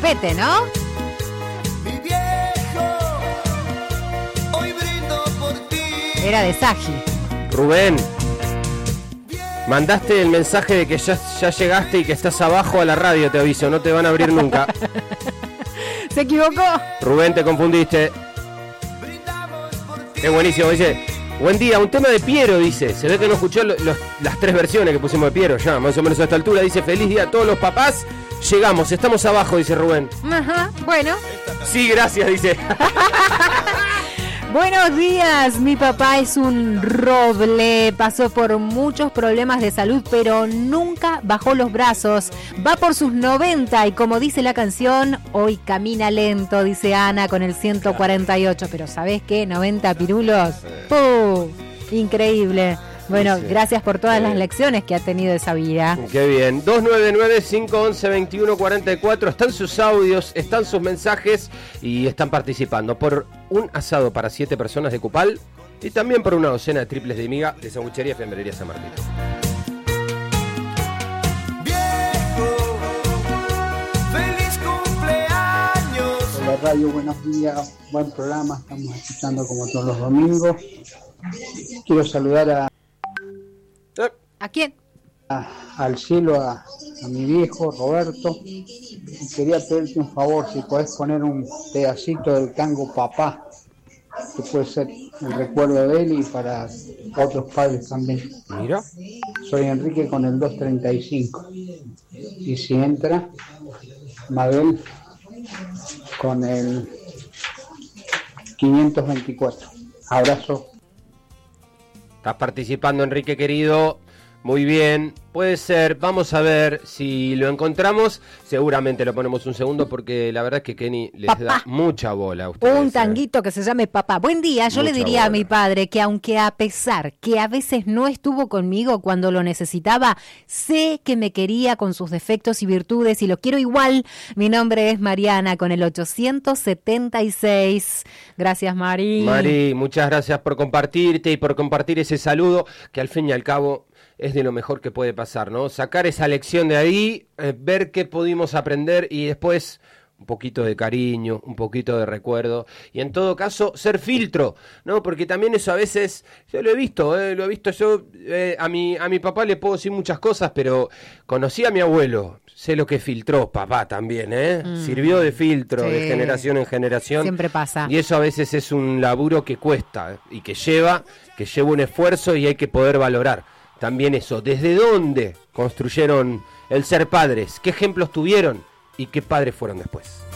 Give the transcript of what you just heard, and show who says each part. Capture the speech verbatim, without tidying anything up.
Speaker 1: respete, ¿no?
Speaker 2: Mi viejo, hoy brindo por ti.
Speaker 1: Era de Saji.
Speaker 3: Rubén, mandaste el mensaje de que ya, ya llegaste y que estás abajo a la radio, te aviso, no te van a abrir nunca.
Speaker 1: ¿Se equivocó?
Speaker 3: Rubén, te confundiste. Qué buenísimo, dice, buen día, un tema de Piero, dice. Se ve que no escuchó lo, los, las tres versiones que pusimos de Piero ya, más o menos a esta altura. Dice, feliz día a todos los papás. Llegamos, estamos abajo, dice Rubén.
Speaker 1: Ajá, bueno.
Speaker 3: Sí, gracias, dice.
Speaker 1: Buenos días, mi papá es un roble, pasó por muchos problemas de salud, pero nunca bajó los brazos, va por sus noventa y como dice la canción, hoy camina lento, dice Ana con el ciento cuarenta y ocho, pero ¿sabés qué? noventa pirulos, ¡puh! Increíble. Bueno, gracias por todas las lecciones que ha tenido esa vida.
Speaker 3: Qué bien. dos nueve nueve, cinco once, veintiuno cuarenta y cuatro. Están sus audios, están sus mensajes y están participando por un asado para siete personas de Cupal y también por una docena de triples de miga de Sanguchería y Fiambrería San Martín.
Speaker 2: Viejo, feliz cumpleaños.
Speaker 4: Hola Radio, buenos días, buen programa, estamos escuchando como todos los domingos. Quiero saludar a
Speaker 1: ¿A quién?
Speaker 4: A, al cielo, a, a mi viejo Roberto, y quería pedirte un favor, si podés poner un pedacito del tango Papá, que puede ser el recuerdo de él y para otros padres también.
Speaker 3: Mira.
Speaker 4: Soy Enrique con el doscientos treinta y cinco, y si entra Mabel con el quinientos veinticuatro. Abrazo.
Speaker 3: Estás participando, Enrique querido. Muy bien, puede ser, vamos a ver si lo encontramos, seguramente lo ponemos un segundo porque la verdad es que Kenny les
Speaker 1: Papá.
Speaker 3: da mucha bola a ustedes.
Speaker 1: Un
Speaker 3: ¿eh?
Speaker 1: tanguito que se llame Papá. Buen día, yo
Speaker 3: Mucha
Speaker 1: le diría
Speaker 3: bola.
Speaker 1: a mi padre que aunque a pesar que a veces no estuvo conmigo cuando lo necesitaba, sé que me quería con sus defectos y virtudes y lo quiero igual. Mi nombre es Mariana con el ochocientos setenta y seis. Gracias, Mari.
Speaker 3: Mari, muchas gracias por compartirte y por compartir ese saludo que al fin y al cabo es de lo mejor que puede pasar, ¿no? Sacar esa lección de ahí, eh, ver qué pudimos aprender y después un poquito de cariño, un poquito de recuerdo y en todo caso ser filtro, ¿no? Porque también eso a veces, yo lo he visto, eh, lo he visto yo, eh, a mi a mi papá le puedo decir muchas cosas, pero conocí a mi abuelo, sé lo que filtró papá también, ¿eh? Mm. Sirvió de filtro sí. de generación en generación.
Speaker 1: Siempre pasa.
Speaker 3: Y eso a veces es un laburo que cuesta y que lleva, que lleva un esfuerzo y hay que poder valorar. También eso, ¿desde dónde construyeron el ser padres? ¿Qué ejemplos tuvieron? ¿Y qué padres fueron después?